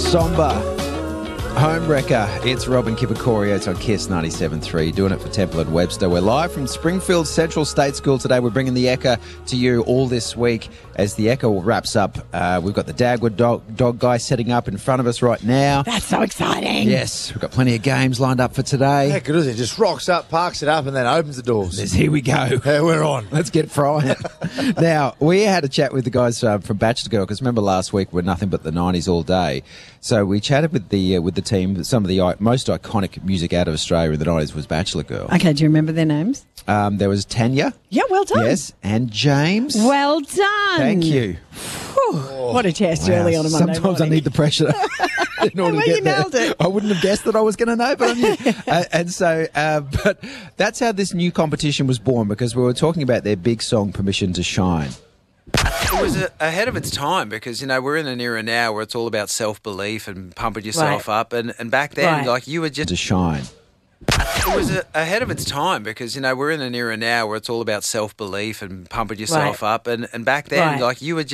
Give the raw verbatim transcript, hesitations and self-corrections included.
Somber. Homewrecker, it's Robin Kipakorio. It's on Kiss ninety-seven point three, doing it for Temple and Webster. We're live from Springfield Central State School today. We're bringing the Ekka to you all this week as the Ekka wraps up. Uh, we've got the Dagwood dog, dog guy setting up in front of us right now. That's so exciting. Yes, we've got plenty of games lined up for today. Heck, it is. It just rocks up, parks it up, and then opens the doors. There's, here we go. Hey, we're on. Let's get frying. Now, we had a chat with the guys uh, from Bachelor Girl, because remember last week we're nothing but the nineties all day. So we chatted with the uh, with the team. Some of the i- most iconic music out of Australia in the nineties was Bachelor Girl. Okay, do you remember their names? Um, there was Tanya. Yeah, well done. Yes, and James. Well done. Thank you. Whew, what a test Wow. early on a Monday Sometimes morning. I need the pressure in order Well, to get you nailed there. it. I wouldn't have guessed that I was going to know, but I knew. uh, and so, uh, but that's how this new competition was born, because we were talking about their big song, Permission to Shine. It was a, ahead of its time because, you know, we're in an era now where it's all about self-belief and pumping yourself Right. up. And, and back then, Right. like, you were just... To shine. It was a, ahead of its time because, you know, we're in an era now where it's all about self-belief and pumping yourself Right. up. And, and back then, Right. like, you were just...